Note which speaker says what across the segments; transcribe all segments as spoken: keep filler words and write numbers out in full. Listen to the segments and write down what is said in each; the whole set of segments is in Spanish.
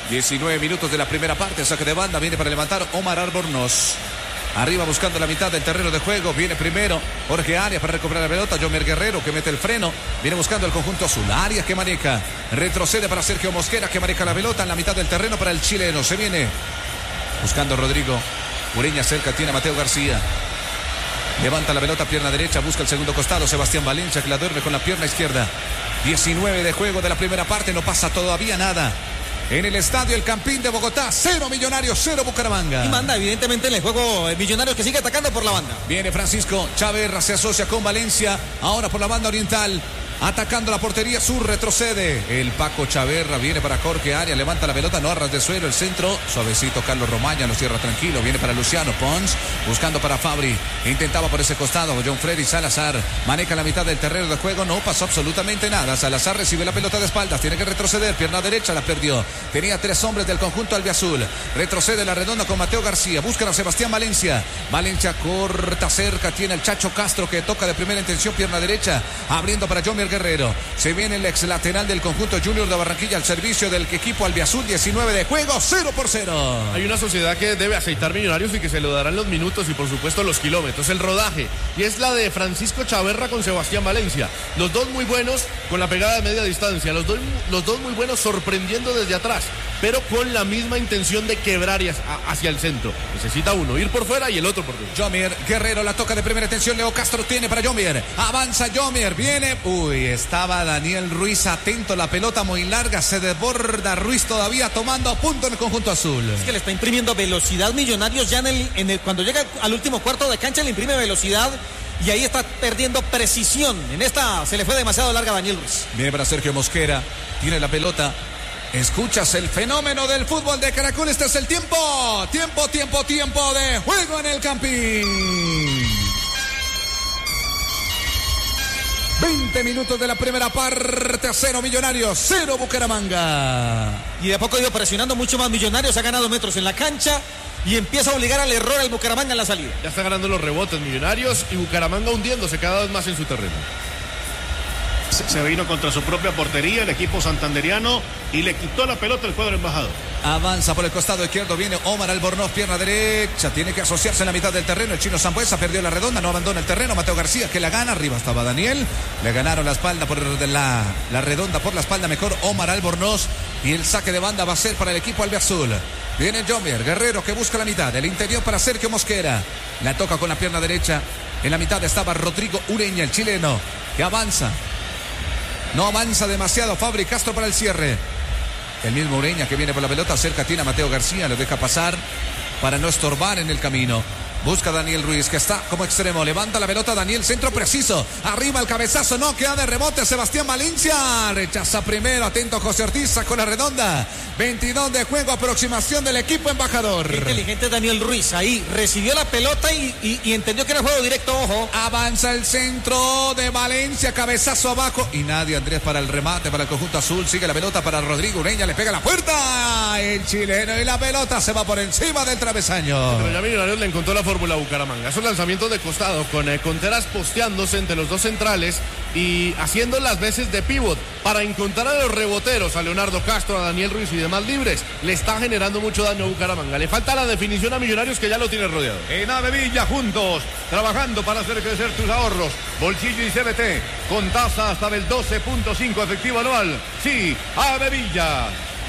Speaker 1: diecinueve minutos de la primera parte. Saque de banda. Viene para levantar Omar Albornoz. Arriba buscando la mitad del terreno de juego. Viene primero Jorge Arias para recuperar la pelota. Jomer Guerrero que mete el freno. Viene buscando el conjunto azul. Arias que maneja. Retrocede para Sergio Mosquera que maneja la pelota en la mitad del terreno para el chileno. Se viene buscando Rodrigo Ureña. Cerca tiene a Mateo García. Levanta la pelota, pierna derecha. Busca el segundo costado. Sebastián Valencia que la duerme con la pierna izquierda. diecinueve de juego de la primera parte. No pasa todavía nada. En el estadio El Campín de Bogotá, cero Millonarios, cero Bucaramanga.
Speaker 2: Y manda evidentemente en el juego el Millonarios que sigue atacando por la banda.
Speaker 1: Viene Francisco Chaverra, se asocia con Valencia, ahora por la banda oriental. Atacando la portería sur, retrocede. El Paco Chaverra viene para Jorge Arias, levanta la pelota, no arras de suelo, el centro, suavecito Carlos Romaña, lo cierra tranquilo, viene para Luciano Pons, buscando para Fabri, intentaba por ese costado, John Freddy Salazar, maneja la mitad del terreno de juego, no pasó absolutamente nada, Salazar recibe la pelota de espaldas, tiene que retroceder, pierna derecha, la perdió, tenía tres hombres del conjunto albiazul, retrocede la redonda con Mateo García, buscan a Sebastián Valencia, Valencia corta cerca, tiene el Chacho Castro que toca de primera intención, pierna derecha, abriendo para Jomer Guerrero. Se viene el ex lateral del conjunto Junior de Barranquilla al servicio del equipo albiazul. diecinueve de juego, cero por cero.
Speaker 3: Hay una sociedad que debe aceitar Millonarios y que se lo darán los minutos y por supuesto los kilómetros, el rodaje, y es la de Francisco Chaverra con Sebastián Valencia. Los dos muy buenos con la pegada de media distancia, los dos, los dos muy buenos sorprendiendo desde atrás, pero con la misma intención de quebrar hacia el centro. Necesita uno ir por fuera y el otro por dentro.
Speaker 1: Jomer Guerrero la toca de primera intención. Leo Castro tiene para Jomer. Avanza Jomer, viene. Uy, estaba Daniel Ruiz atento. La pelota muy larga. Se desborda Ruiz todavía tomando a punto en el conjunto azul.
Speaker 2: Es que le está imprimiendo velocidad Millonarios ya en el, en el cuando llega al último cuarto de cancha le imprime velocidad. Y ahí está perdiendo precisión. En esta se le fue demasiado larga a Daniel Ruiz.
Speaker 1: Viene para Sergio Mosquera. Tiene la pelota. Escuchas el fenómeno del fútbol de Caracol. Este es el tiempo. Tiempo, tiempo, tiempo de juego en el Campín. veinte minutos de la primera parte. Cero Millonarios, cero Bucaramanga.
Speaker 2: Y de a poco ha ido presionando mucho más Millonarios. Ha ganado metros en la cancha. Y empieza a obligar al error al Bucaramanga en la salida.
Speaker 3: Ya está ganando los rebotes Millonarios. Y Bucaramanga hundiéndose cada vez más en su terreno.
Speaker 4: Se vino contra su propia portería el equipo santanderiano y le quitó la pelota el cuadro embajador.
Speaker 1: Avanza por el costado izquierdo, viene Omar Albornoz, pierna derecha, tiene que asociarse en la mitad del terreno. El chino Sambuesa perdió la redonda, no abandona el terreno. Mateo García que la gana, arriba estaba Daniel, le ganaron la espalda por la, la redonda por la espalda, mejor Omar Albornoz, y el saque de banda va a ser para el equipo albiazul. Viene Jomer Guerrero que busca la mitad, el interior para Sergio Mosquera, la toca con la pierna derecha, en la mitad estaba Rodrigo Ureña, el chileno, que avanza. No avanza demasiado Fabri Castro para el cierre. El mismo Ureña que viene por la pelota. Cerca tiene a Mateo García. Lo deja pasar para no estorbar en el camino. Busca a Daniel Ruiz que está como extremo. Levanta la pelota Daniel. Centro preciso. Arriba el cabezazo. No queda de rebote. Sebastián Valencia. Rechaza primero. Atento José Ortiz. Sacó la redonda. veintidós de juego. Aproximación del equipo embajador.
Speaker 2: Qué inteligente Daniel Ruiz. Ahí recibió la pelota y, y, y entendió que era juego directo. Ojo.
Speaker 1: Avanza el centro de Valencia. Cabezazo abajo. Y nadie Andrés para el remate para el conjunto azul. Sigue la pelota para Rodrigo Ureña. Le pega la puerta. El chileno y la pelota se va por encima del travesaño.
Speaker 3: Pero ya Millonarios le encontró la fórmula a Bucaramanga. Esos lanzamientos de costado con eh, Conteras posteándose entre los dos centrales y haciendo las veces de pívot para encontrar a los reboteros, a Leonardo Castro, a Daniel Ruiz y demás libres, le está generando mucho daño a Bucaramanga. Le falta la definición a Millonarios que ya lo tiene rodeado.
Speaker 5: En Avevilla juntos, trabajando para hacer crecer tus ahorros. Bolsillo y C B T con tasa hasta del doce punto cinco efectivo anual. Sí, Avevilla.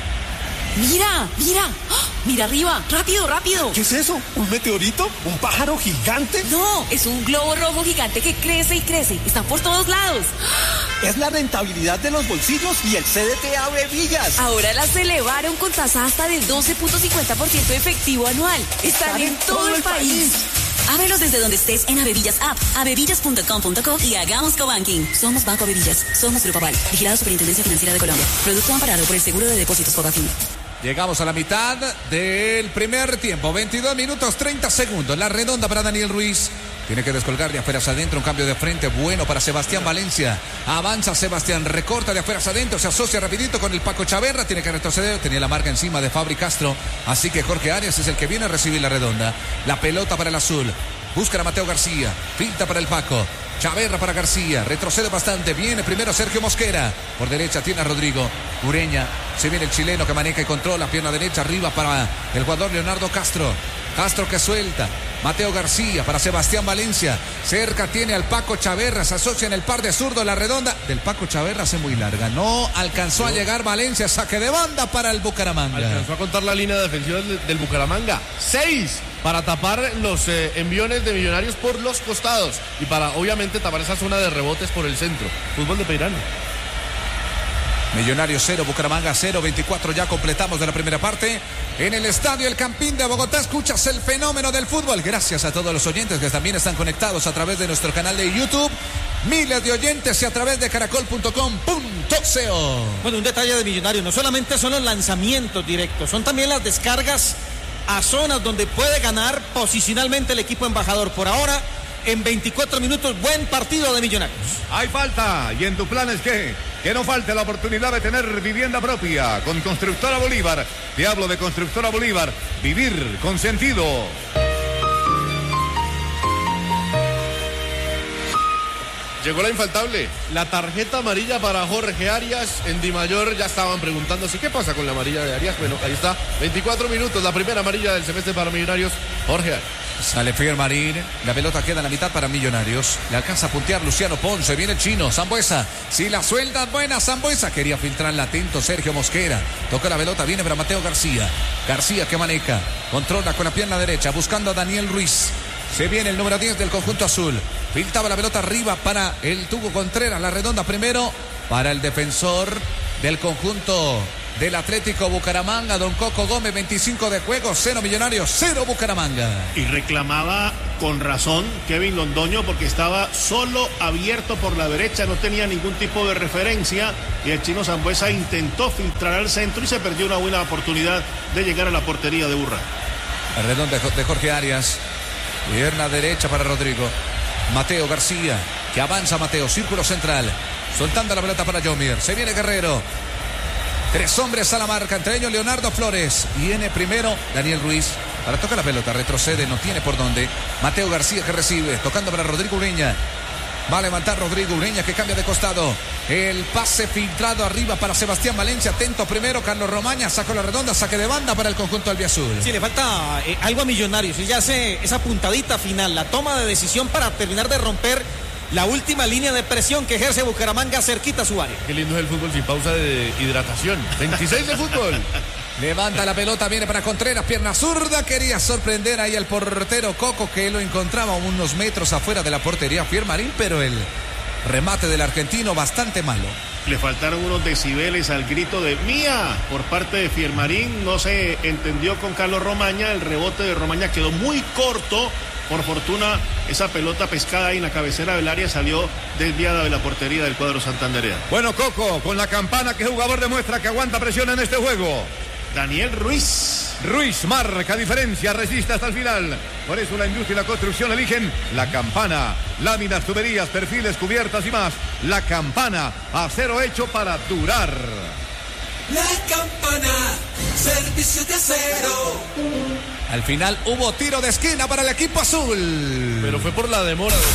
Speaker 6: Mira, mira, ¡oh! Mira arriba, rápido, rápido.
Speaker 7: ¿Qué es eso? ¿Un meteorito? ¿Un pájaro gigante?
Speaker 6: No, es un globo rojo gigante que crece y crece. Están por todos lados.
Speaker 7: Es la rentabilidad de los bolsillos y el C D T Avevillas.
Speaker 6: Ahora las elevaron con tasa hasta del doce punto cincuenta por ciento efectivo anual. Están, Están en, en todo, todo el país. país. Ábrelos desde donde estés en Avevillas App, avevillas punto com punto co y hagamos cobanking. Somos Banco Avevillas. Somos Grupo Aval. Vigilado Superintendencia Financiera de Colombia. Producto amparado por el Seguro de Depósitos Fogafín.
Speaker 1: Llegamos a la mitad del primer tiempo. veintidós minutos, treinta segundos. La redonda para Daniel Ruiz. Tiene que descolgar de afuera hacia adentro. Un cambio de frente bueno para Sebastián Valencia. Avanza Sebastián, recorta de afuera hacia adentro. Se asocia rapidito con el Paco Chaverra. Tiene que retroceder. Tenía la marca encima de Fabri Castro. Así que Jorge Arias es el que viene a recibir la redonda. La pelota para el azul. Busca a Mateo García. Pinta para el Paco. Chaverra para García. Retrocede bastante. Viene primero Sergio Mosquera. Por derecha tiene a Rodrigo Ureña. Se viene el chileno que maneja y controla. Pierna derecha arriba para el jugador Leonardo Castro. Castro que suelta. Mateo García para Sebastián Valencia. Cerca tiene al Paco Chaverra. Se asocia en el par de zurdo. La redonda del Paco Chaverra hace muy larga. No alcanzó a llegar Valencia. Saque de banda para el Bucaramanga.
Speaker 3: Alcanzó a contar la línea defensiva del, del Bucaramanga. Seis para tapar los eh, enviones de Millonarios por los costados. Y para obviamente tapar esa zona de rebotes por el centro. Fútbol de Peirano.
Speaker 1: Millonarios cero, Bucaramanga cero, veinticuatro ya completamos de la primera parte. En el estadio El Campín de Bogotá escuchas el fenómeno del fútbol. Gracias a todos los oyentes que también están conectados a través de nuestro canal de YouTube. Miles de oyentes y a través de caracol punto com punto co.
Speaker 2: Bueno, un detalle de Millonarios, no solamente son los lanzamientos directos, son también las descargas a zonas donde puede ganar posicionalmente el equipo embajador. Por ahora, en veinticuatro minutos, buen partido de Millonarios.
Speaker 5: Hay falta. ¿Y en tu plan es qué? Que no falte la oportunidad de tener vivienda propia con Constructora Bolívar. Te hablo de Constructora Bolívar. Vivir con sentido.
Speaker 3: Llegó la infaltable, la tarjeta amarilla para Jorge Arias. En Di Mayor ya estaban preguntándose qué pasa con la amarilla de Arias. Bueno, ahí está, veinticuatro minutos, la primera amarilla del semestre para Millonarios. Jorge Arias.
Speaker 1: Sale Firmarín, la pelota queda en la mitad para Millonarios. Le alcanza a puntear Luciano Ponce, viene el chino, Sambuesa. Si la suelta, buena Sambuesa. Quería filtrarla atento Sergio Mosquera. Toca la pelota, viene para Mateo García. García que maneja, controla con la pierna derecha, buscando a Daniel Ruiz. Se viene el número diez del conjunto azul. Filtraba la pelota arriba para el Tubo Contreras. La redonda primero para el defensor del conjunto del Atlético Bucaramanga, don Coco Gómez. Veinticinco de juego, cero Millonarios, cero Bucaramanga.
Speaker 4: Y reclamaba con razón Kevin Londoño porque estaba solo abierto por la derecha, no tenía ningún tipo de referencia y el chino Sambuesa intentó filtrar al centro y se perdió una buena oportunidad de llegar a la portería de Urra.
Speaker 1: La redonda de Jorge Arias. Pierna derecha para Rodrigo. Mateo García, que avanza Mateo, círculo central. Soltando la pelota para Yomir. Se viene Guerrero. Tres hombres a la marca, entre ellos Leonardo Flores. Viene primero Daniel Ruiz. Para tocar la pelota, retrocede, no tiene por dónde. Mateo García que recibe, tocando para Rodrigo Ureña. Va a levantar Rodrigo Ureña que cambia de costado. El pase filtrado arriba para Sebastián Valencia. Atento primero Carlos Romaña. Sacó la redonda. Saque de banda para el conjunto albiazul.
Speaker 2: Sí, le falta eh, algo a Millonarios. Y ya hace esa puntadita final. La toma de decisión para terminar de romper la última línea de presión que ejerce Bucaramanga cerquita a su área.
Speaker 3: Qué lindo es el fútbol sin pausa de hidratación. veintiséis de fútbol.
Speaker 1: Levanta la pelota, viene para Contreras, pierna zurda, quería sorprender ahí al portero Coco que lo encontraba unos metros afuera de la portería Firmarín, pero el remate del argentino bastante malo.
Speaker 4: Le faltaron unos decibeles al grito de Mía por parte de Firmarín, no se entendió con Carlos Romaña, el rebote de Romaña quedó muy corto. Por fortuna, esa pelota pescada ahí en la cabecera del área salió desviada de la portería del cuadro santandereano.
Speaker 5: Bueno, Coco, con la campana, ¿qué jugador demuestra que aguanta presión en este juego?
Speaker 4: Daniel Ruiz.
Speaker 5: Ruiz marca diferencia, resiste hasta el final. Por eso la industria y la construcción eligen la campana. Láminas, tuberías, perfiles, cubiertas y más. La campana, acero hecho para durar.
Speaker 8: La campana, servicio de acero.
Speaker 1: Al final hubo tiro de esquina para el equipo azul.
Speaker 3: Pero fue por la demora de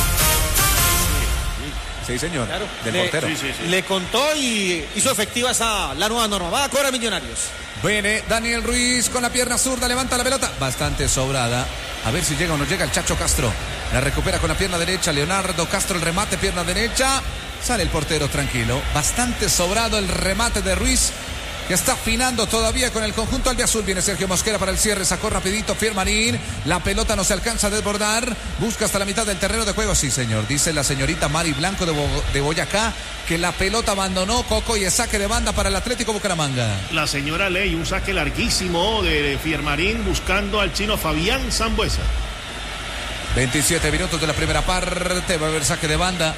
Speaker 1: Sí, señor,
Speaker 2: claro,
Speaker 1: del
Speaker 2: le,
Speaker 1: portero.
Speaker 2: Sí, sí, sí. Le contó y hizo efectiva esa la nueva norma. Va a cobrar Millonarios.
Speaker 1: Viene Daniel Ruiz con la pierna zurda, levanta la pelota. Bastante sobrada. A ver si llega o no llega el Chacho Castro. La recupera con la pierna derecha. Leonardo Castro, el remate, pierna derecha. Sale el portero tranquilo. Bastante sobrado el remate de Ruiz, que está afinando todavía con el conjunto albiazul. Viene Sergio Mosquera para el cierre, sacó rapidito Firmarín, la pelota no se alcanza a desbordar, busca hasta la mitad del terreno de juego. Sí, señor, dice la señorita Mari Blanco de, Bo de Boyacá que la pelota abandonó Coco y es saque de banda para el Atlético Bucaramanga.
Speaker 4: La señora Ley, un saque larguísimo de Firmarín buscando al chino Fabián Sambuesa.
Speaker 1: veintisiete minutos de la primera parte, va a haber saque de banda.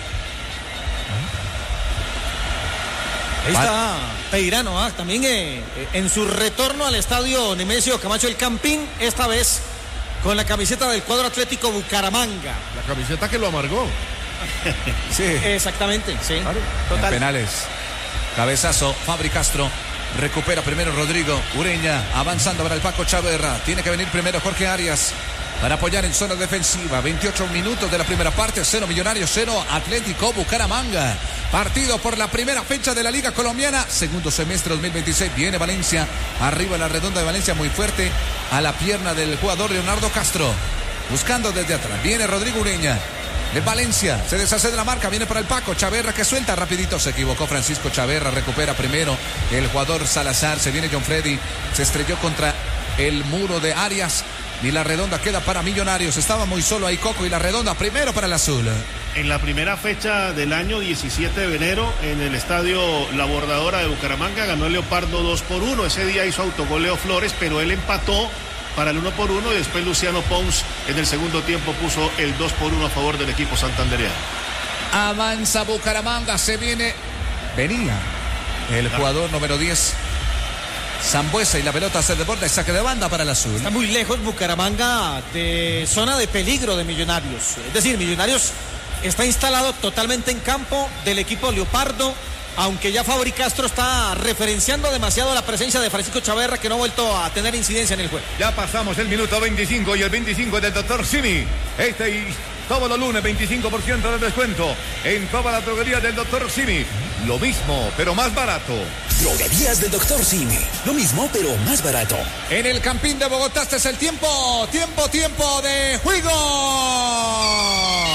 Speaker 2: Ahí está Peirano, ¿ah? También eh, en su retorno al estadio Nemesio Camacho El Campín, esta vez con la camiseta del cuadro Atlético Bucaramanga.
Speaker 3: La camiseta que lo amargó.
Speaker 1: Sí.
Speaker 2: Exactamente, sí.
Speaker 1: Claro.
Speaker 2: Total.
Speaker 1: En penales. Cabezazo, Fabri Castro. Recupera primero Rodrigo Ureña, avanzando para el Paco Chaverra. Tiene que venir primero Jorge Arias. para apoyar en zona defensiva. veintiocho minutos de la primera parte, cero Millonarios, cero Atlético Bucaramanga. Partido por la primera fecha de la Liga Colombiana, segundo semestre dos mil veintiséis. Viene Valencia, arriba la redonda de Valencia, muy fuerte a la pierna del jugador Leonardo Castro. Buscando desde atrás, viene Rodrigo Ureña. De Valencia, se deshace de la marca, viene para el Paco, Chaverra que suelta rapidito, se equivocó Francisco Chaverra, recupera primero el jugador Salazar, se viene John Freddy, se estrelló contra el muro de Arias y la redonda queda para Millonarios, estaba muy solo ahí Coco y la redonda primero para el azul.
Speaker 4: En la primera fecha del año diecisiete de enero en el estadio La Bordadora de Bucaramanga ganó el Leopardo dos por uno, ese día hizo autogoleo Flores, pero él empató para el uno por uno y después Luciano Pons en el segundo tiempo puso el dos por uno a favor del equipo santandereano.
Speaker 1: Avanza Bucaramanga, se viene, venía el jugador número diez, Sambuesa, y la pelota se desborda y saque de banda para el azul.
Speaker 2: Está muy lejos Bucaramanga de zona de peligro de Millonarios. Es decir, Millonarios está instalado totalmente en campo del equipo Leopardo, aunque ya Fabri Castro está referenciando demasiado la presencia de Francisco Chaverra, que no ha vuelto a tener incidencia en el juego.
Speaker 5: Ya pasamos el minuto veinticinco y el veinticinco del doctor Simi. Este y todos los lunes veinticinco por ciento de descuento en toda la droguería del doctor Simi. Lo mismo, pero más barato.
Speaker 9: Droguerías del doctor Simi. Lo mismo, pero más barato.
Speaker 1: En el Campín de Bogotá, este es el tiempo, tiempo, tiempo de juego.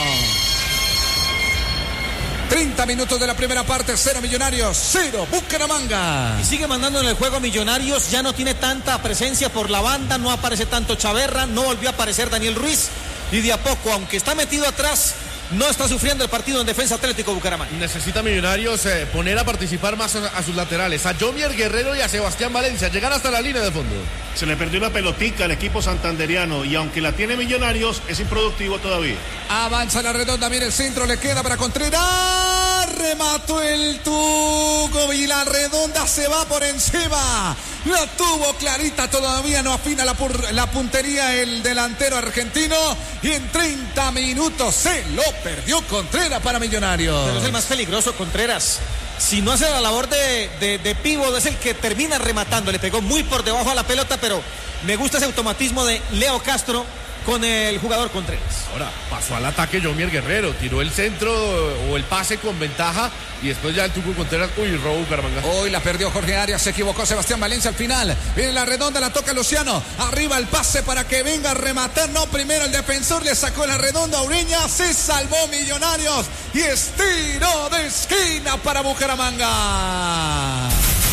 Speaker 1: treinta minutos de la primera parte, cero Millonarios, cero Bucaramanga.
Speaker 2: Y sigue mandando en el juego Millonarios, ya no tiene tanta presencia por la banda, no aparece tanto Chaverra, no volvió a aparecer Daniel Ruiz, y de a poco, aunque está metido atrás, no está sufriendo el partido en defensa Atlético Bucaramanga.
Speaker 3: Necesita Millonarios eh, poner a participar más a, a sus laterales, a Jomier Guerrero y a Sebastián Valencia, llegar hasta la línea de fondo.
Speaker 4: Se le perdió una pelotica al equipo santanderiano y aunque la tiene Millonarios, es improductivo todavía.
Speaker 1: Avanza la redonda, mira el centro, le queda para Contreras, remató el Tuco y la redonda se va por encima. La tuvo clarita, todavía no afina la, pur, la puntería el delantero argentino y en treinta minutos se lo perdió Contreras para Millonarios.
Speaker 2: Pero es el más peligroso Contreras. Si no hace la labor de, de, de pívot, es el que termina rematando. Le pegó muy por debajo a la pelota, pero me gusta ese automatismo de Leo Castro con el jugador Contreras.
Speaker 3: Ahora pasó al ataque Jomier Guerrero, tiró el centro o el pase con ventaja y después ya el Tuco Contreras, uy, robó Bucaramanga.
Speaker 1: Hoy la perdió Jorge Arias, se equivocó Sebastián Valencia al final. Viene la redonda, la toca Luciano. Arriba el pase para que venga a rematar. No, primero el defensor le sacó la redonda. Ureña se salvó Millonarios y es tiro de esquina para Bucaramanga.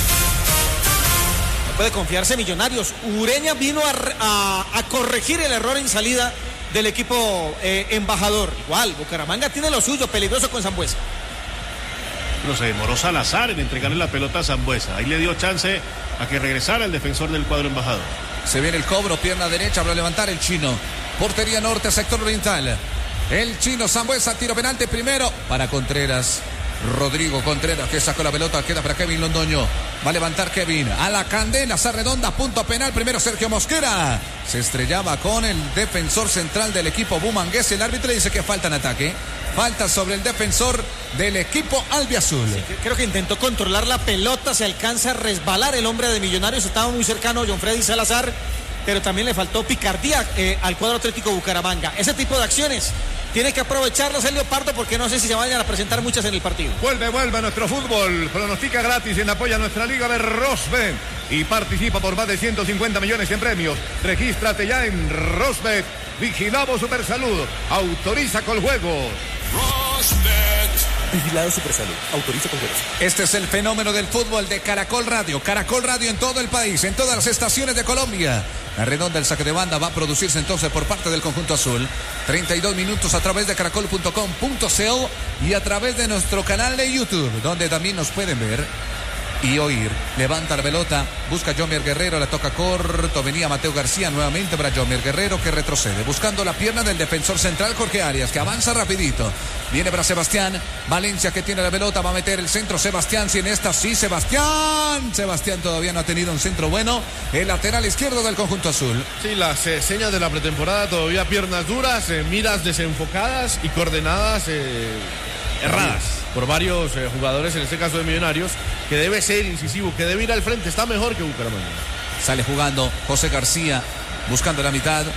Speaker 2: Puede confiarse Millonarios. Ureña vino a, a, a corregir el error en salida del equipo eh, embajador. Igual, Bucaramanga tiene lo suyo, peligroso con Sambuesa.
Speaker 4: Pero se demoró Salazar en entregarle la pelota a Sambuesa. Ahí le dio chance a que regresara el defensor del cuadro embajador.
Speaker 1: Se viene el cobro, pierna derecha para levantar el chino. Portería norte, sector oriental. El chino Sambuesa, tiro penalti primero para Contreras. Rodrigo Contreras que sacó la pelota, queda para Kevin Londoño. Va a levantar Kevin a la candela, esa redonda, punto penal. Primero Sergio Mosquera. Se estrellaba con el defensor central del equipo bumangués. El árbitro le dice que falta en ataque. Falta sobre el defensor del equipo albiazul.
Speaker 2: Sí, creo que intentó controlar la pelota, se alcanza a resbalar el hombre de Millonarios. Estaba muy cercano John Freddy Salazar, pero también le faltó picardía eh, al cuadro Atlético Bucaramanga. Ese tipo de acciones tiene que aprovecharlas el Leopardo porque no sé si se vayan a presentar muchas en el partido.
Speaker 5: Vuelve, vuelve a nuestro fútbol. Pronostica gratis en apoyo a nuestra liga de Rosbet y participa por más de ciento cincuenta millones en premios. Regístrate ya en Rosbet. Vigilamos Supersalud. Autoriza con juegos.
Speaker 9: Rosbet. Vigilado Supersalud. Autoriza con juegos.
Speaker 1: Este es el fenómeno del fútbol de Caracol Radio. Caracol Radio en todo el país, en todas las estaciones de Colombia. La redonda, el saque de banda va a producirse entonces por parte del conjunto azul. treinta y dos minutos a través de caracol punto com punto co y a través de nuestro canal de YouTube, donde también nos pueden ver y oír. Levanta la pelota, busca a Jomier Guerrero, la toca corto, venía Mateo García nuevamente para Jomier Guerrero que retrocede, buscando la pierna del defensor central Jorge Arias, que avanza rapidito. Viene para Sebastián Valencia que tiene la pelota, va a meter el centro Sebastián, si en esta sí Sebastián. Sebastián todavía no ha tenido un centro bueno, el lateral izquierdo del conjunto azul.
Speaker 3: Sí, las eh, señas de la pretemporada, todavía piernas duras, eh, miras desenfocadas y coordenadas eh, erradas por varios eh, jugadores, en este caso de Millonarios, que debe ser incisivo, que debe ir al frente, está mejor que Bucaramanga.
Speaker 1: Sale jugando José García, buscando la mitad.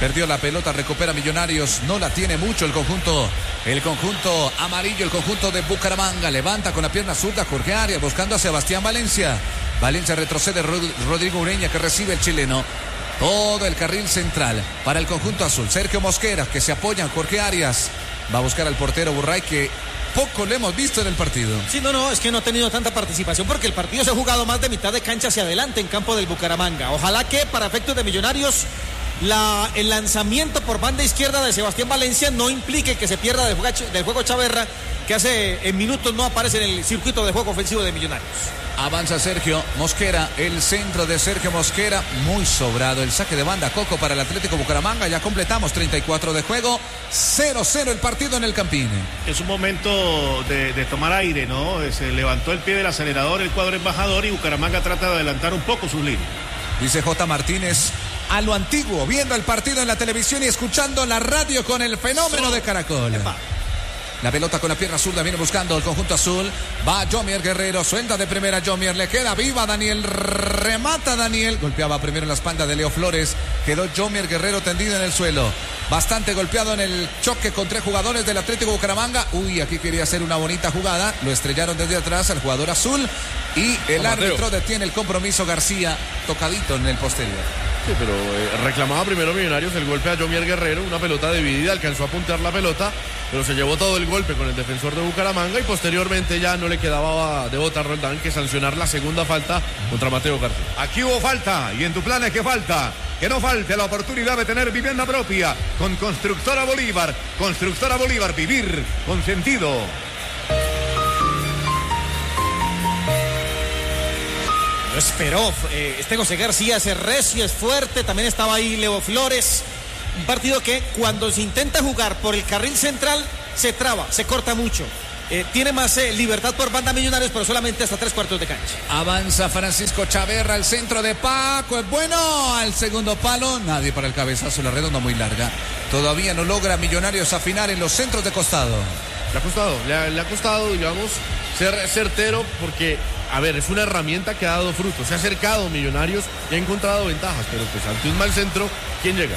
Speaker 1: Perdió la pelota, recupera Millonarios, no la tiene mucho el conjunto, el conjunto amarillo, el conjunto de Bucaramanga. Levanta con la pierna zurda Jorge Arias buscando a Sebastián Valencia. Valencia retrocede, Rodrigo Ureña que recibe el chileno. Todo el carril central para el conjunto azul. Sergio Mosquera que se apoya en Jorge Arias. Va a buscar al portero Burray que poco le hemos visto en el partido.
Speaker 2: Sí, no, no, es que no ha tenido tanta participación porque el partido se ha jugado más de mitad de cancha hacia adelante en campo del Bucaramanga. Ojalá que para efectos de Millonarios la, el lanzamiento por banda izquierda de Sebastián Valencia no implique que se pierda del juego, del juego Chaverra, que hace en minutos no aparece en el circuito de juego ofensivo de Millonarios.
Speaker 1: Avanza Sergio Mosquera, el centro de Sergio Mosquera, muy sobrado. El saque de banda Coco para el Atlético Bucaramanga. Ya completamos treinta y cuatro de juego, cero cero el partido en el Campín.
Speaker 4: Es un momento de, de tomar aire, ¿no? Se levantó el pie del acelerador el cuadro embajador y Bucaramanga trata de adelantar un poco sus líneas.
Speaker 1: Dice J. Martínez, a lo antiguo, viendo el partido en la televisión y escuchando la radio con el fenómeno de Caracol. Epa. La pelota con la pierna zurda viene buscando el conjunto azul. Va Jomier Guerrero, suelta de primera Jomier, le queda viva Daniel, remata Daniel. Golpeaba primero en la espalda de Leo Flores. Quedó Jomier Guerrero tendido en el suelo. Bastante golpeado en el choque con tres jugadores del Atlético Bucaramanga. Uy, aquí quería hacer una bonita jugada. Lo estrellaron desde atrás al jugador azul. Y el árbitro detiene el compromiso. García tocadito en el posterior.
Speaker 3: Sí, pero eh, reclamaba primero Millonarios el golpe a Jomier Guerrero, una pelota dividida, alcanzó a puntear la pelota, pero se llevó todo el golpe con el defensor de Bucaramanga y posteriormente ya no le quedaba de Bota Roldán que sancionar la segunda falta contra Mateo García.
Speaker 5: Aquí hubo falta y en tu plan es que falta. Que no falte la oportunidad de tener vivienda propia con Constructora Bolívar. Constructora Bolívar, vivir con sentido.
Speaker 2: Lo esperó, eh, este José García es recio, es fuerte, también estaba ahí Leo Flores. Un partido que cuando se intenta jugar por el carril central se traba, se corta mucho. Eh, tiene más eh, libertad por banda Millonarios, pero solamente hasta tres cuartos de cancha.
Speaker 1: Avanza Francisco Chaverra, el centro de Paco, es bueno, al segundo palo, nadie para el cabezazo, la redonda muy larga. Todavía no logra Millonarios afinar en los centros de costado.
Speaker 3: Le ha costado, le ha, le ha costado, digamos, ser certero porque... A ver, es una herramienta que ha dado frutos. Se ha acercado Millonarios y ha encontrado ventajas, pero pues ante un mal centro, ¿quién llega?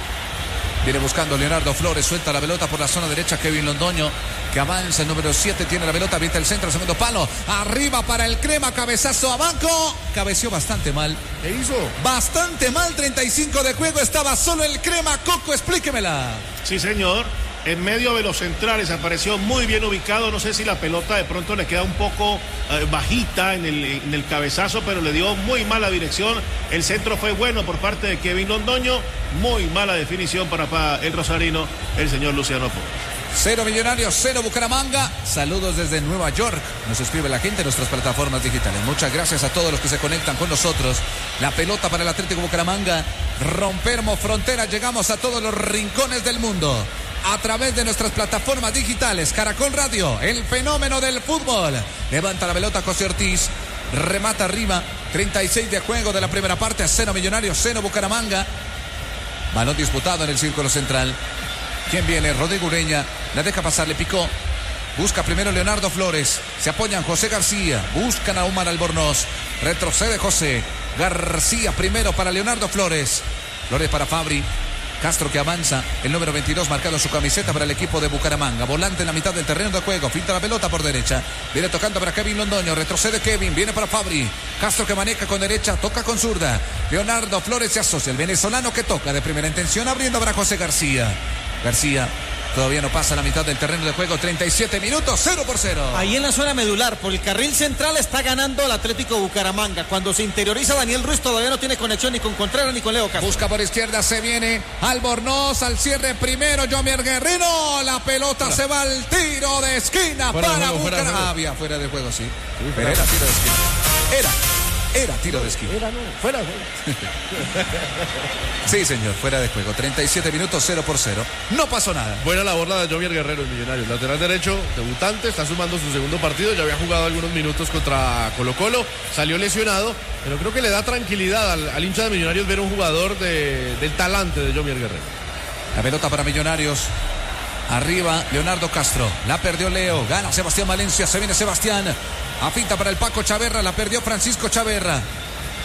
Speaker 1: Viene buscando Leonardo Flores, suelta la pelota por la zona derecha, Kevin Londoño, que avanza, el número siete, tiene la pelota, avienta el centro, segundo palo, arriba para el Crema, cabezazo a banco, cabeció bastante mal.
Speaker 3: ¿Qué hizo?
Speaker 1: Bastante mal, treinta y cinco de juego, estaba solo el Crema. Coco, explíquemela.
Speaker 4: Sí, señor. En medio de los centrales apareció muy bien ubicado. No sé si la pelota de pronto le queda un poco eh, bajita en el, en el cabezazo, pero le dio muy mala dirección. El centro fue bueno por parte de Kevin Londoño. Muy mala definición para, para el rosarino, el señor Luciano Pó.
Speaker 1: Cero Millonarios, cero Bucaramanga. Saludos desde Nueva York. Nos escribe la gente en nuestras plataformas digitales. Muchas gracias a todos los que se conectan con nosotros. La pelota para el Atlético Bucaramanga. Rompemos fronteras, llegamos a todos los rincones del mundo. A través de nuestras plataformas digitales. Caracol Radio, el fenómeno del fútbol. Levanta la pelota José Ortiz. Remata arriba. treinta y seis de juego de la primera parte. Cero Millonarios, cero Bucaramanga. Balón disputado en el círculo central. ¿Quién viene? Rodrigo Ureña. La deja pasar, le picó. Busca primero Leonardo Flores. Se apoyan José García. Buscan a Omar Albornoz. Retrocede José García primero para Leonardo Flores. Flores para Fabri. Castro que avanza, el número veintidós marcado en su camiseta para el equipo de Bucaramanga. Volante en la mitad del terreno de juego, finta la pelota por derecha. Viene tocando para Kevin Londoño, retrocede Kevin, viene para Fabri. Castro que maneja con derecha, toca con zurda. Leonardo Flores se asocia, el venezolano que toca de primera intención, abriendo para José García. García todavía no pasa la mitad del terreno de juego, treinta y siete minutos, cero por cero.
Speaker 2: Ahí en la zona medular, por el carril central está ganando el Atlético Bucaramanga. Cuando se interioriza Daniel Ruiz todavía no tiene conexión ni con Contreras ni con Leo Castro.
Speaker 1: Busca por izquierda, se viene Albornoz al cierre primero, Jomier Guerrero. La pelota Hola. se va al tiro de esquina fuera para Bucaramanga. Había fuera de juego, sí. sí Pero era tiro de esquina. Era. Era tiro de esquina.
Speaker 2: Era, no, fuera de juego.
Speaker 1: Sí, señor, fuera de juego. treinta y siete minutos, cero por cero. No pasó nada.
Speaker 3: Buena labor la de Jomier Guerrero, el Millonarios. Lateral derecho, debutante, está sumando su segundo partido. Ya había jugado algunos minutos contra Colo Colo. Salió lesionado, pero creo que le da tranquilidad al, al hincha de Millonarios ver un jugador de, del talante de Jomier Guerrero.
Speaker 1: La pelota para Millonarios. Arriba, Leonardo Castro. La perdió Leo. Gana Sebastián Valencia. Se viene Sebastián. Afinta para el Paco Chaverra. La perdió Francisco Chaverra.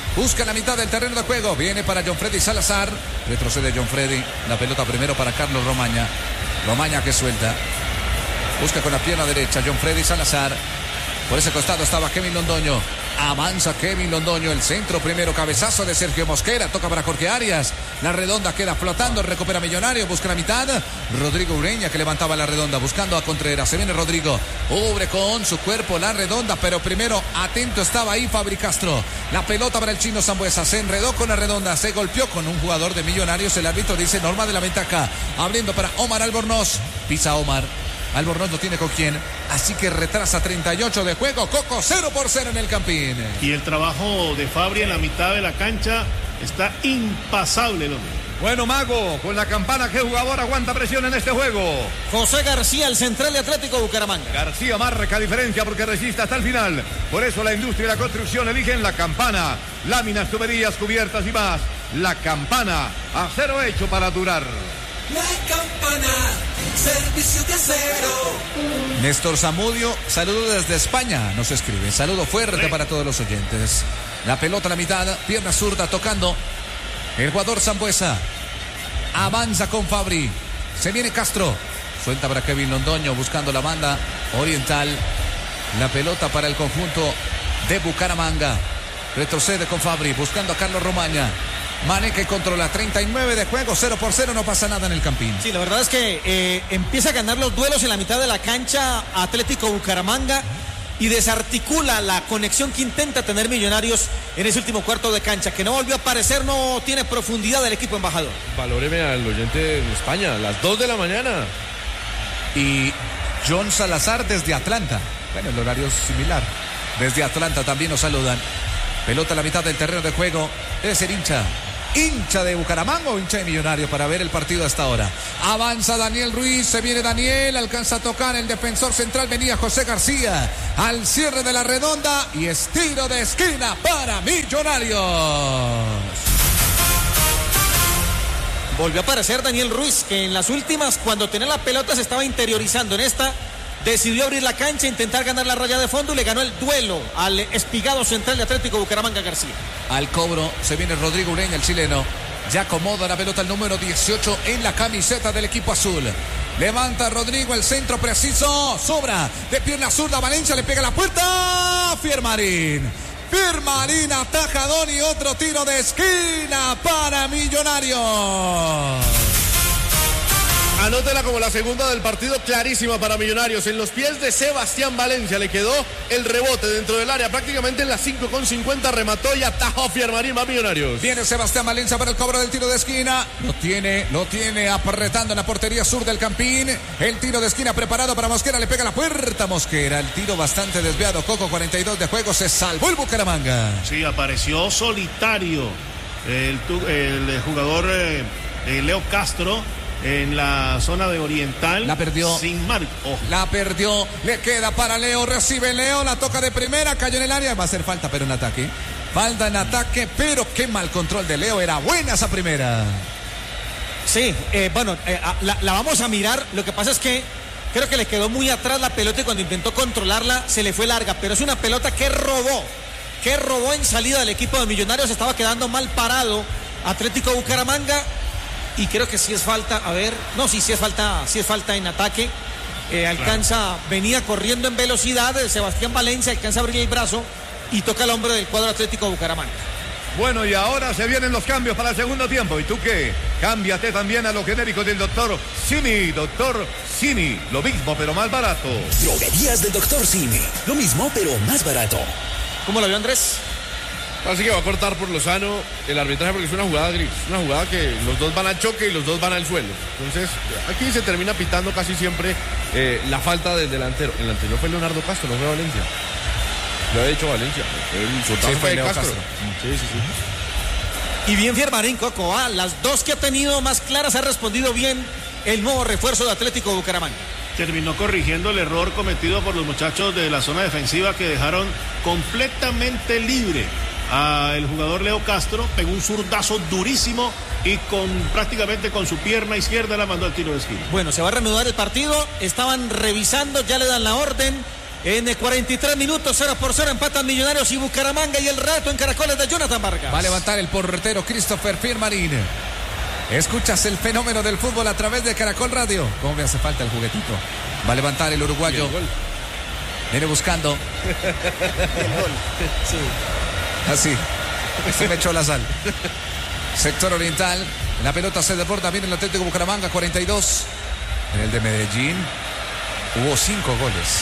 Speaker 1: Busca la mitad del terreno de juego. Viene para John Freddy Salazar. Retrocede John Freddy. La pelota primero para Carlos Romaña. Romaña que suelta. Busca con la pierna derecha John Freddy Salazar. Por ese costado estaba Kevin Londoño. Avanza Kevin Londoño. El centro primero. Cabezazo de Sergio Mosquera. Toca para Jorge Arias. La redonda queda flotando. Recupera Millonario. Busca la mitad. Rodrigo Ureña que levantaba la redonda. Buscando a Contreras. Se viene Rodrigo. Cubre con su cuerpo la redonda. Pero primero atento estaba ahí Fabri Castro. La pelota para el chino Sambuesa. Se enredó con la redonda. Se golpeó con un jugador de Millonarios. El árbitro dice norma de la ventaja. Abriendo para Omar Albornoz. Pisa Omar. Albornoz no tiene con quién, así que retrasa treinta y ocho de juego. Coco cero por cero en el Campín.
Speaker 4: Y el trabajo de Fabri en la mitad de la cancha está impasable, el hombre.
Speaker 5: Bueno, Mago, con la campana, ¿qué jugador aguanta presión en este juego?
Speaker 2: José García, el central de Atlético Bucaramanga.
Speaker 5: García marca diferencia porque resiste hasta el final. Por eso la industria y la construcción eligen la campana. Láminas, tuberías, cubiertas y más. La campana, acero hecho para durar.
Speaker 8: La Campana, servicio de acero.
Speaker 1: Néstor Zamudio, saludo desde España, nos escribe. Saludo fuerte sí. para todos los oyentes. La pelota a la mitad, pierna zurda tocando. El jugador Sambuesa. Avanza con Fabri. Se viene Castro. Suelta para Kevin Londoño buscando la banda oriental. La pelota para el conjunto de Bucaramanga. Retrocede con Fabri buscando a Carlos Romaña. Mane que controla treinta y nueve de juego, cero por cero, no pasa nada en el Campín.
Speaker 2: Sí, la verdad es que eh, empieza a ganar los duelos en la mitad de la cancha Atlético Bucaramanga y desarticula la conexión que intenta tener Millonarios en ese último cuarto de cancha, que no volvió a aparecer, no tiene profundidad el equipo embajador.
Speaker 3: Valóreme al oyente en España, a las dos de la mañana.
Speaker 1: Y John Salazar desde Atlanta, bueno, el horario es similar. Desde Atlanta también nos saludan. Pelota a la mitad del terreno de juego, debe ser hincha. Hincha de Bucaramanga o hincha de Millonarios para ver el partido hasta ahora. Avanza Daniel Ruiz, se viene Daniel, alcanza a tocar el defensor central, venía José García al cierre de la redonda y es tiro de esquina para Millonarios.
Speaker 2: Volvió a aparecer Daniel Ruiz, que en las últimas, cuando tenía la pelota, se estaba interiorizando. En esta decidió abrir la cancha, intentar ganar la raya de fondo y le ganó el duelo al espigado central de Atlético Bucaramanga García.
Speaker 1: Al cobro se viene Rodrigo Ureña, el chileno. Ya acomoda la pelota el número dieciocho en la camiseta del equipo azul. Levanta Rodrigo, el centro preciso. Sobra de pierna zurda. Valencia le pega la puerta. Fiermarín. Fiermarín atajadón y otro tiro de esquina para Millonarios.
Speaker 3: Anótela como la segunda del partido, clarísima para Millonarios. En los pies de Sebastián Valencia le quedó el rebote dentro del área. Prácticamente en las cinco con cincuenta remató y atajó Fiermarín más Millonarios.
Speaker 1: Viene Sebastián Valencia para el cobro del tiro de esquina. Lo tiene, lo tiene apretando en la portería sur del Campín. El tiro de esquina preparado para Mosquera. Le pega la puerta Mosquera. El tiro bastante desviado. Coco, cuarenta y dos de juego. Se salvó el Bucaramanga.
Speaker 4: Sí, apareció solitario el, el jugador eh, Leo Castro en la zona de Oriental.
Speaker 1: La perdió.
Speaker 4: Sin marco. Oh.
Speaker 1: La perdió. Le queda para Leo. Recibe Leo. La toca de primera. Cayó en el área. Va a hacer falta, pero en ataque. Falta en ataque, pero qué mal control de Leo. Era buena esa primera.
Speaker 2: Sí, eh, bueno, eh, la, la vamos a mirar. Lo que pasa es que creo que le quedó muy atrás la pelota y cuando intentó controlarla se le fue larga. Pero es una pelota que robó. Que robó en salida del equipo de Millonarios. Estaba quedando mal parado Atlético Bucaramanga. Y creo que sí es falta, a ver, no, sí, sí es falta, sí es falta en ataque. Eh, alcanza, claro. Venía corriendo en velocidad, Sebastián Valencia alcanza a abrir el brazo y toca el hombro del cuadro Atlético Bucaramanga.
Speaker 5: Bueno, y ahora se vienen los cambios para el segundo tiempo. ¿Y tú qué? Cámbiate también a lo genérico del doctor Simi. Doctor Simi, lo mismo pero más barato.
Speaker 9: Droguerías del doctor Simi, lo mismo pero más barato.
Speaker 2: ¿Cómo lo vio Andrés?
Speaker 3: Así que va a cortar por Lozano el arbitraje porque es una jugada gris, una jugada que los dos van al choque y los dos van al suelo. Entonces, aquí se termina pitando casi siempre eh, la falta del delantero. El anterior fue Leonardo Castro, no fue Valencia. Lo había dicho Valencia. El
Speaker 1: sí, fue de Castro. Castro.
Speaker 3: Sí, sí,
Speaker 2: sí. Y bien Fiermarín, Coco. Ah, las dos que ha tenido más claras ha respondido bien el nuevo refuerzo de Atlético Bucaramanga.
Speaker 4: Terminó corrigiendo el error cometido por los muchachos de la zona defensiva que dejaron completamente libre a el jugador Leo Castro. Pegó un zurdazo durísimo y con prácticamente con su pierna izquierda la mandó al tiro de esquina.
Speaker 2: Bueno, se va a reanudar el partido. Estaban revisando, ya le dan la orden. En cuarenta y tres minutos, cero por cero, empatan Millonarios y Bucaramanga, y el reto en Caracoles de Jonathan Vargas.
Speaker 1: Va a levantar el portero Christopher Firmarín. Escuchas el fenómeno del fútbol a través de Caracol Radio. ¿Cómo me hace falta el juguetito? Va a levantar el uruguayo. El viene buscando.
Speaker 2: El gol. Sí.
Speaker 1: Así. Se me echó la sal. Sector oriental. La pelota se desborda. Viene el Atlético Bucaramanga, cuarenta y dos. En el de Medellín hubo cinco goles.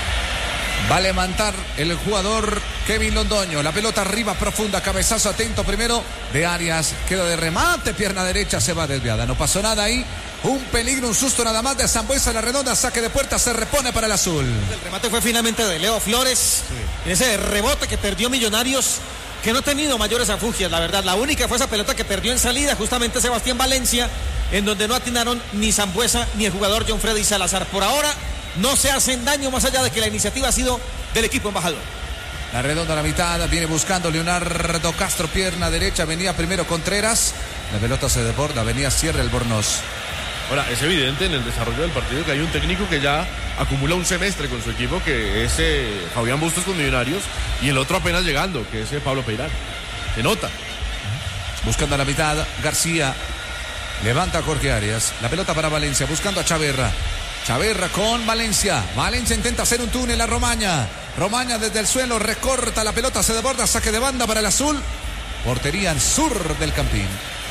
Speaker 1: Va a levantar el jugador Kevin Londoño. La pelota arriba, profunda, cabezazo atento primero de Arias. Queda de remate, pierna derecha, se va desviada. No pasó nada ahí. Un peligro, un susto nada más de Sambuesa. La redonda, saque de puerta, se repone para el azul.
Speaker 2: El remate fue finalmente de Leo Flores. Sí. En ese rebote que perdió Millonarios, que no ha tenido mayores afugias, la verdad. La única fue esa pelota que perdió en salida, justamente Sebastián Valencia, en donde no atinaron ni Sambuesa ni el jugador John Freddy Salazar. Por ahora no se hacen daño, más allá de que la iniciativa ha sido del equipo embajador.
Speaker 1: La redonda a la mitad, viene buscando Leonardo Castro, pierna derecha, venía primero Contreras. La pelota se desborda, venía Sierra Albornoz.
Speaker 3: Ahora, es evidente en el desarrollo del partido que hay un técnico que ya acumula un semestre con su equipo, que es eh, Fabián Bustos con Millonarios, y el otro apenas llegando, que es eh, Pablo Peirán. Se nota.
Speaker 1: Buscando a la mitad, García levanta a Jorge Arias. La pelota para Valencia, buscando a Chaverra. Chaverra con Valencia. Valencia intenta hacer un túnel a Romaña. Romaña desde el suelo recorta la pelota, se desborda, saque de banda para el azul. Portería en sur del Campín.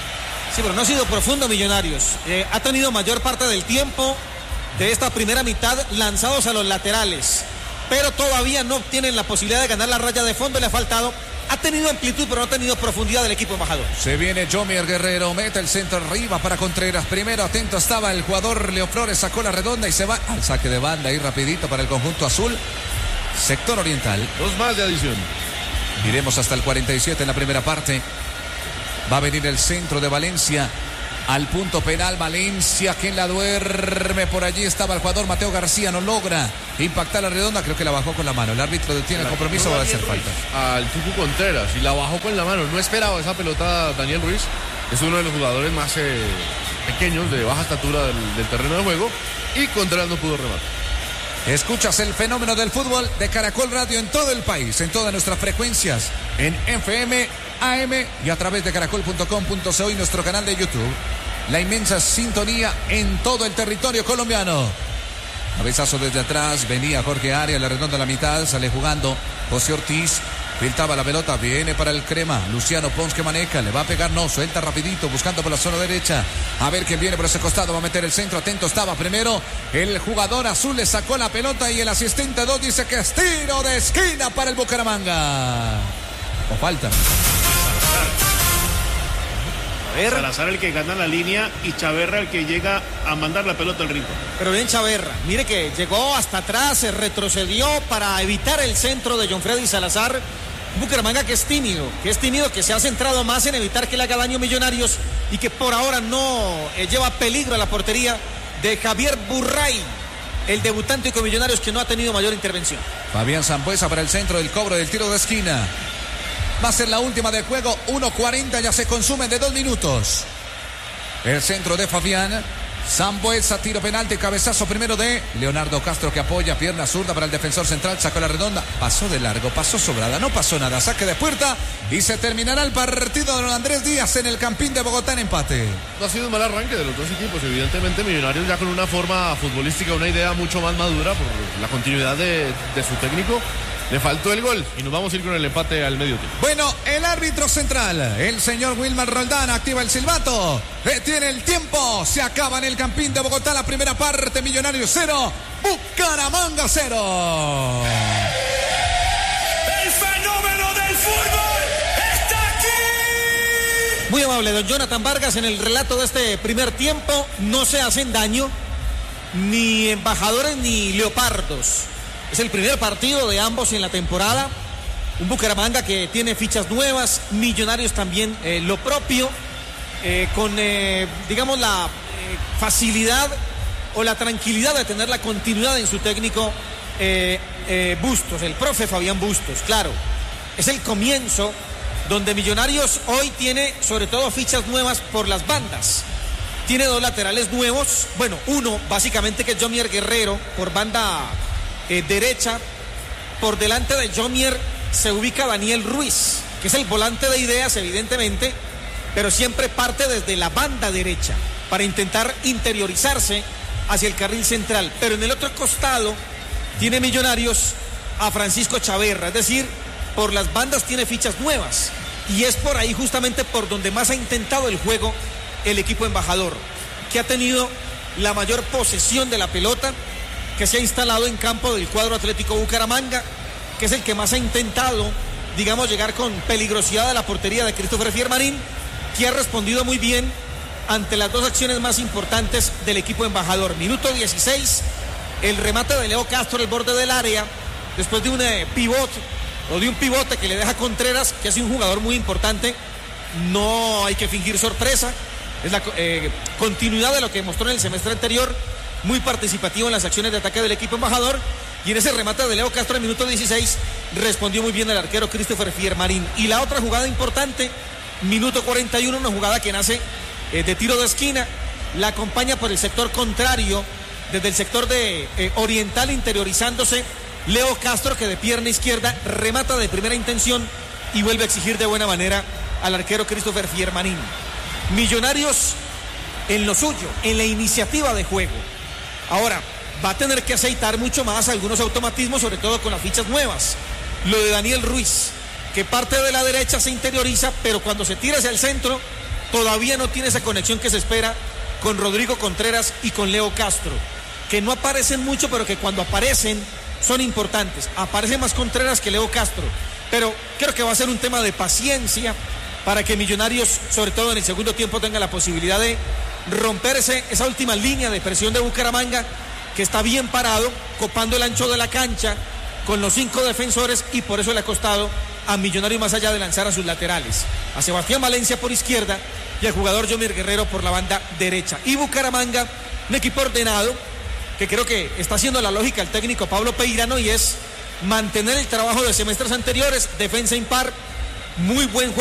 Speaker 2: Sí, pero no ha sido profundo Millonarios. Eh, ha tenido mayor parte del tiempo de esta primera mitad lanzados a los laterales, pero todavía no tienen la posibilidad de ganar la raya de fondo. Le ha faltado. Ha tenido amplitud, pero no ha tenido profundidad del equipo embajador.
Speaker 1: Se viene Jomier Guerrero, mete el centro arriba para Contreras. Primero atento estaba el jugador Leo Flores, sacó la redonda y se va al saque de banda ahí rapidito para el conjunto azul. Sector oriental.
Speaker 3: Dos más de adición.
Speaker 1: Iremos hasta el cuarenta y siete en la primera parte. Va a venir el centro de Valencia al punto penal. Valencia, quien la duerme. Por allí estaba el jugador Mateo García, no logra impactar la redonda, creo que la bajó con la mano. El árbitro detiene el compromiso, va a hacer falta.
Speaker 3: Al Tucu Contreras, y la bajó con la mano. No esperaba esa pelota Daniel Ruiz. Es uno de los jugadores más eh, pequeños, de baja estatura del, del terreno de juego, y Contreras no pudo rematar.
Speaker 1: Escuchas el fenómeno del fútbol de Caracol Radio en todo el país, en todas nuestras frecuencias, en F M, A M y a través de caracol punto com punto co y nuestro canal de YouTube. La inmensa sintonía en todo el territorio colombiano. Cabezazo desde atrás, venía Jorge Arias, la redonda a la mitad, sale jugando José Ortiz. Filtraba la pelota, viene para el crema. Luciano Pons que maneja, le va a pegar, no, suelta rapidito, buscando por la zona derecha. A ver quién viene por ese costado, va a meter el centro, atento estaba primero. El jugador azul le sacó la pelota y el asistente dos dice que es tiro de esquina para el Bucaramanga. O falta.
Speaker 4: Salazar el que gana la línea y Chaverra el que llega a mandar la pelota al rincón.
Speaker 2: Pero bien Chaverra, mire que llegó hasta atrás, se retrocedió para evitar el centro de John Freddy Salazar. Bucaramanga que es tímido, que es tímido, que se ha centrado más en evitar que le haga daño Millonarios y que por ahora no eh, lleva peligro a la portería de Javier Burray, el debutante con Millonarios, que no ha tenido mayor intervención.
Speaker 1: Fabián Sambuesa para el centro del cobro del tiro de esquina. Va a ser la última del juego, uno cuarenta, ya se consumen de dos minutos. El centro de Fabián Sambuesa, tiro penal de cabezazo primero de Leonardo Castro, que apoya, pierna zurda para el defensor central, sacó la redonda, pasó de largo, pasó sobrada, no pasó nada, saque de puerta y se terminará el partido de don Andrés Díaz en el Campín de Bogotá en empate.
Speaker 3: No ha sido un mal arranque de los dos equipos, evidentemente Millonarios ya con una forma futbolística, una idea mucho más madura por la continuidad de, de su técnico. Le faltó el gol y nos vamos a ir con el empate al medio tiempo.
Speaker 1: Bueno, el árbitro central, el señor Wilmar Roldán, activa el silbato. Detiene el tiempo. Se acaba en el Campín de Bogotá la primera parte. Millonarios cero, Bucaramanga cero.
Speaker 8: El fenómeno del fútbol está aquí.
Speaker 2: Muy amable, don Jonathan Vargas, en el relato de este primer tiempo. No se hacen daño ni embajadores ni leopardos. Es el primer partido de ambos en la temporada. Un Bucaramanga que tiene fichas nuevas, Millonarios también eh, lo propio, eh, con, eh, digamos, la eh, facilidad o la tranquilidad de tener la continuidad en su técnico eh, eh, Bustos, el profe Fabián Bustos. Claro, es el comienzo donde Millonarios hoy tiene sobre todo fichas nuevas por las bandas. Tiene dos laterales nuevos, bueno, uno básicamente que es Jomier Guerrero por banda Eh, derecha, por delante de Jomier se ubica Daniel Ruiz, que es el volante de ideas, evidentemente, pero siempre parte desde la banda derecha para intentar interiorizarse hacia el carril central. Pero en el otro costado tiene Millonarios a Francisco Chaverra, es decir, por las bandas tiene fichas nuevas y es por ahí justamente por donde más ha intentado el juego el equipo embajador, que ha tenido la mayor posesión de la pelota, que se ha instalado en campo del cuadro Atlético Bucaramanga, que es el que más ha intentado, digamos, llegar con peligrosidad a la portería de Christopher Fiermarín, que ha respondido muy bien ante las dos acciones más importantes del equipo embajador. Minuto dieciséis, el remate de Leo Castro al borde del área, después de un eh, pivote, o de un pivote que le deja Contreras, que es un jugador muy importante. No hay que fingir sorpresa, es la eh, continuidad de lo que mostró en el semestre anterior, muy participativo en las acciones de ataque del equipo embajador, y en ese remate de Leo Castro en el minuto dieciséis respondió muy bien el arquero Christopher Fiermarín. Y la otra jugada importante, minuto cuarenta y uno, una jugada que nace eh, de tiro de esquina, la acompaña por el sector contrario, desde el sector de eh, oriental, interiorizándose Leo Castro, que de pierna izquierda remata de primera intención y vuelve a exigir de buena manera al arquero Christopher Fiermarín. Millonarios en lo suyo, en la iniciativa de juego. Ahora, va a tener que aceitar mucho más algunos automatismos, sobre todo con las fichas nuevas. Lo de Daniel Ruiz, que parte de la derecha se interioriza, pero cuando se tira hacia el centro, todavía no tiene esa conexión que se espera con Rodrigo Contreras y con Leo Castro, que no aparecen mucho, pero que cuando aparecen son importantes. Aparece más Contreras que Leo Castro, pero creo que va a ser un tema de paciencia para que Millonarios, sobre todo en el segundo tiempo, tenga la posibilidad de romperse esa última línea de presión de Bucaramanga, que está bien parado, copando el ancho de la cancha con los cinco defensores, y por eso le ha costado a Millonarios, más allá de lanzar a sus laterales, a Sebastián Valencia por izquierda y al jugador Jomier Guerrero por la banda derecha. Y Bucaramanga, un equipo ordenado, que creo que está haciendo la lógica el técnico Pablo Peirano, y es mantener el trabajo de semestres anteriores, defensa impar, muy buen juego